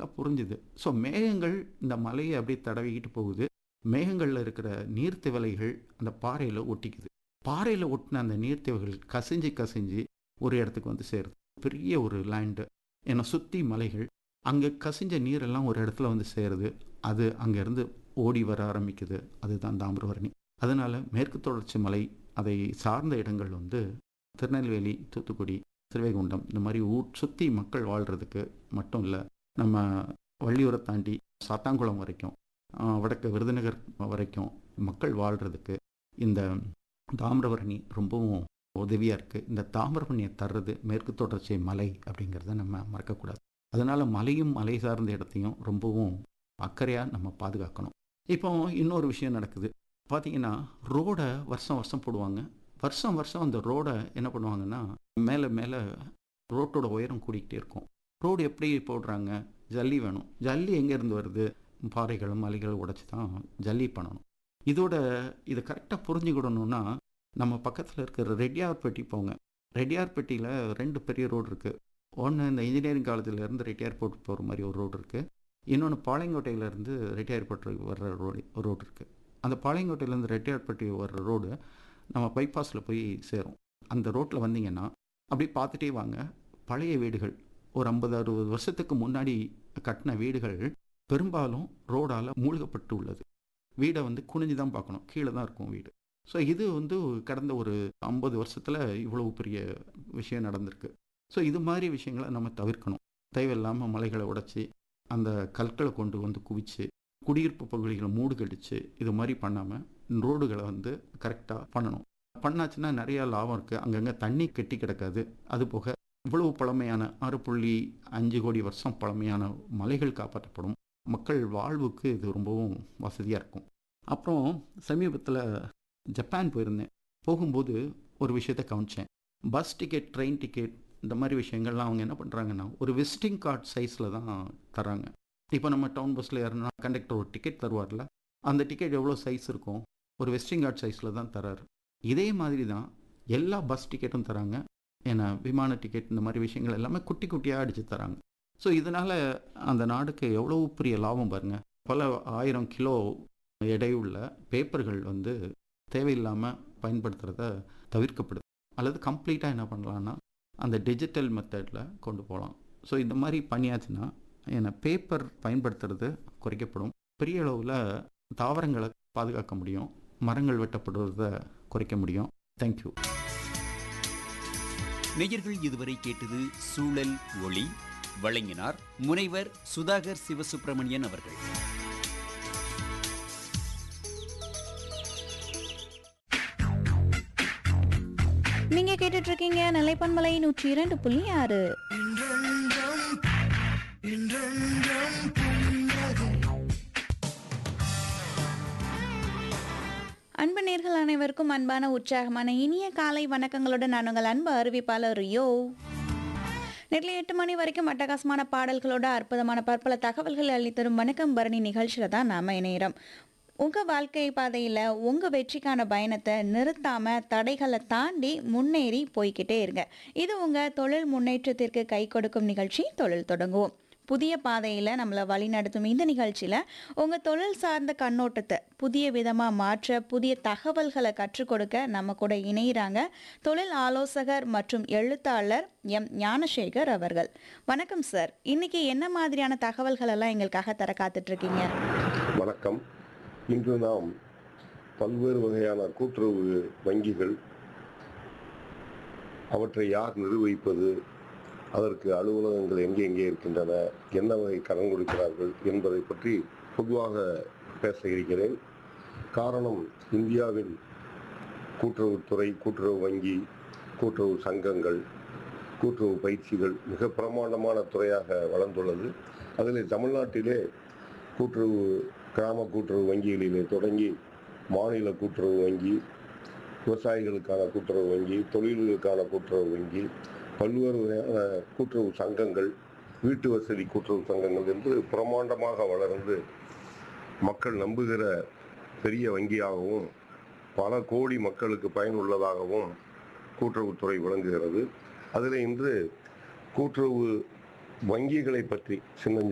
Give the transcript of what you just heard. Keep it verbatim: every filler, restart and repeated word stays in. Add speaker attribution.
Speaker 1: நல்லா புரிஞ்சுது. ஸோ மேகங்கள் இந்த மலையை அப்படியே தடவிக்கிட்டு போகுது. மேகங்கள்ல இருக்கிற நீர்த்திவலைகள் அந்த பாறையில ஒட்டிக்குது. பாறையில ஒட்டின அந்த நீர்த்திவலைகள் கசிஞ்சு கசிஞ்சு ஒரு இடத்துக்கு வந்து சேருது. பெரிய ஒரு லேண்டு. ஏன்னா சுற்றி மலைகள். அங்கே கசிஞ்ச நீரெல்லாம் ஒரு இடத்துல வந்து சேருது. அது அங்கேருந்து ஓடி வர ஆரம்பிக்குது. அதுதான் தாமிரபரணி. அதனால மேற்கு தொடர்ச்சி மலை அதை சார்ந்த இடங்கள் வந்து திருநெல்வேலி, தூத்துக்குடி, ஸ்ரீவைகுண்டம் இந்த மாதிரி ஊர் சுற்றி மக்கள் வாழ்கிறதுக்கு மட்டும் இல்லை, நம்ம வள்ளியூரை தாண்டி சாத்தான்குளம் வரைக்கும், ஆஹ், வடக்கு விருதுநகர் வரைக்கும் மக்கள் வாழ்கிறதுக்கு இந்த தாமிரபரணி ரொம்பவும் உதவியாக இருக்குது. இந்த தாமிரபரணியை தர்றது மேற்கு தொடர்ச்சி மலை அப்படிங்கிறத நம்ம மறக்கக்கூடாது. அதனால் மலையும் மலை சார்ந்த இடத்தையும் ரொம்பவும் அக்கறையாக நம்ம பாதுகாக்கணும். இப்போ இன்னொரு விஷயம் நடக்குது. பார்த்தீங்கன்னா ரோடை வருஷம் வருஷம் போடுவாங்க. வருஷம் வருஷம் அந்த ரோடை என்ன பண்ணுவாங்கன்னா மேலே மேலே ரோட்டோட உயரம் கூடிக்கிட்டே இருக்கும். ரோடு எப்படி போடுறாங்க? ஜல்லி வேணும். ஜல்லி எங்கேருந்து வருது? பாறைகளும் மலைகளும் உடைச்சி தான் ஜல்லி பண்ணணும். இதோட இதை கரெக்டாக புரிஞ்சுக்கிடணும்னா நம்ம பக்கத்தில் இருக்கிற ரெட்டியார்பட்டி போங்க. ரெட்டியார்பட்டியில் ரெண்டு பெரிய ரோடு இருக்குது. ஒன்று இந்த இன்ஜினியரிங் காலேஜிலேருந்து ரெட்டியார்பேட் போகிற மாதிரி ஒரு ரோடு இருக்குது. இன்னொன்று பாளையங்கோட்டையிலேருந்து ரெட்டியார்பேட் வர்ற ரோடு ஒரு ரோடு இருக்குது. அந்த பாளையங்கோட்டையிலேருந்து ரெட்டியார்பட்டி வர்ற ரோடு நம்ம பைபாஸில் போய் சேரும். அந்த ரோட்டில் வந்தீங்கன்னா அப்படி பார்த்துட்டே வாங்க. பழைய வீடுகள் ஒரு ஐம்பது அறுபது வருஷத்துக்கு முன்னாடி கட்டின வீடுகள் பெரும்பாலும் ரோடால் மூழ்கப்பட்டு உள்ளது. வீடை வந்து குனிஞ்சு தான் பார்க்கணும், கீழே தான் இருக்கும் வீடு. ஸோ இது வந்து கடந்த ஒரு ஐம்பது வருஷத்தில் இவ்வளவு பெரிய விஷயம் நடந்திருக்கு. ஸோ இது மாதிரி விஷயங்களை நம்ம தவிர்க்கணும். தேவையில்லாமல் மலைகளை உடைச்சி அந்த கற்களை கொண்டு வந்து குவிச்சு குடியிருப்பு பகுதிகளை மூடு கடிச்சு இது மாதிரி பண்ணாமல் ரோடுகளை வந்து கரெக்டாக பண்ணணும். பண்ணாச்சுன்னா நிறையா லாபம் இருக்குது. அங்கங்கே தண்ணி கெட்டி கிடக்காது. அது போக இவ்வளவு பழமையான ஆறு புள்ளி அஞ்சு கோடி வருஷம் பழமையான மலைகள் காப்பாற்றப்படும். மக்கள் வாழ்வுக்கு இது ரொம்பவும் வசதியாக இருக்கும். அப்புறம் சமீபத்தில் ஜப்பான் போயிருந்தேன். போகும்போது ஒரு விஷயத்தை கவனித்தேன். பஸ் டிக்கெட், ட்ரெயின் டிக்கெட் இந்த மாதிரி விஷயங்கள்லாம் அவங்க என்ன பண்ணுறாங்கன்னா ஒரு விசிட்டிங் கார்டு சைஸில் தான் தராங்க. இப்போ நம்ம டவுன் பஸ்ஸில் ஏறினா கண்டக்டர் ஒரு டிக்கெட் தருவார்ல, அந்த டிக்கெட் எவ்வளோ சைஸ் இருக்கும்? ஒரு விசிட்டிங் கார்டு சைஸில் தான் தராரு. இதே மாதிரி தான் எல்லா பஸ் டிக்கெட்டும் தராங்க. ஏன்னா விமான டிக்கெட் இந்த மாதிரி விஷயங்கள் எல்லாமே குட்டி குட்டியாக அடித்து தராங்க. ஸோ இதனால் அந்த நாடுக்கு எவ்வளோ பெரிய லாபம் பாருங்கள். பல ஆயிரம் கிலோ எடையுள்ள பேப்பர்கள் வந்து தேவையில்லாமல் பயன்படுத்துகிறத தவிர்க்கப்படுது. அல்லது கம்ப்ளீட்டாக என்ன பண்ணலான்னா அந்த டிஜிட்டல் மெத்தடில் கொண்டு போகலாம். ஸோ இந்த மாதிரி பண்ணியாச்சுன்னா ஏன்னா பேப்பர் பயன்படுத்துறது குறைக்கப்படும். பெரிய அளவில் தாவரங்களை பாதுகாக்க முடியும். மரங்கள் வெட்டப்படுவதை குறைக்க முடியும். தேங்க்யூ.
Speaker 2: நேயர்கள் இதுவரை கேட்டது சூழல் ஒளி. வழங்கினார் முனைவர் சுதாகர் சிவசுப்பிரமணியன் அவர்கள்.
Speaker 3: நீங்க கேட்டுட்டு இருக்கீங்க நிலைப்பன்மலை நூற்றி இரண்டு புள்ளி ஆறு. அன்பு நேர்கள் அனைவருக்கும் அன்பான உற்சாகமான இனிய காலை வணக்கங்களுடன் நான் உங்கள் அன்பு அறிவிப்பாளர் ரியோ. நெட்ல எட்டு மணி வரைக்கும் அட்டகாசமான பாடல்களோட அற்புதமான பற்பல தகவல்கள் அளித்தரும் வணக்கம் பரணி நிகழ்ச்சியில தான் நாம இணையிறோம். உங்க வாழ்க்கை பாதையில உங்க வெற்றிக்கான பயணத்தை நிறுத்தாம தடைகளை தாண்டி முன்னேறி போய்கிட்டே இருங்க. இது உங்க தொழில் முன்னேற்றத்திற்கு கை கொடுக்கும் நிகழ்ச்சி தொழில் தொடங்குவோம். புதிய பாதையில் நம்மளை வழிநடத்தும் இந்த நிகழ்ச்சியில் உங்கள் தொழில் சார்ந்த கண்ணோட்டத்தை புதிய விதமாக மாற்ற புதிய தகவல்களை கற்றுக் கொடுக்க நம்ம கூட இணைகிறாங்க தொழில் ஆலோசகர் மற்றும் எழுத்தாளர் எம் ஞானசேகர் அவர்கள். வணக்கம் சார். இன்னைக்கு என்ன மாதிரியான தகவல்கள் எல்லாம் எங்களுக்காக தர காத்துட்ருக்கீங்க?
Speaker 4: வணக்கம். இன்று நாம் பல்வேறு வகையான கூட்டுறவு வங்கிகள், அவற்றை யார் நிர்வகிப்பது, அதற்கு அலுவலகங்கள் எங்கே எங்கே இருக்கின்றன, என்ன வகை கடன் கொடுக்கிறார்கள் என்பதை பற்றி பொதுவாக பேச இருக்கிறேன். காரணம், இந்தியாவில் கூட்டுறவுத்துறை, கூட்டுறவு வங்கி, கூட்டுறவு சங்கங்கள், கூட்டுறவு பயிற்சிகள் மிக பிரமாண்டமான துறையாக வளர்ந்துள்ளது. அதில் தமிழ்நாட்டிலே கூட்டுறவு கிராம கூட்டுறவு வங்கிகளிலே தொடங்கி மாநில கூட்டுறவு வங்கி, விவசாயிகளுக்கான கூட்டுறவு வங்கி, தொழில்களுக்கான கூட்டுறவு வங்கி, பல்வேறு வகையான கூட்டுறவு சங்கங்கள், வீட்டு வசதி கூட்டுறவு சங்கங்கள் என்று பிரமாண்டமாக வளர்ந்து மக்கள் நம்புகிற பெரிய வங்கியாகவும் பல கோடி மக்களுக்கு பயனுள்ளதாகவும் கூட்டுறவுத்துறை விளங்குகிறது. அதில் இன்று கூட்டுறவு வங்கிகளை பற்றி சின்ன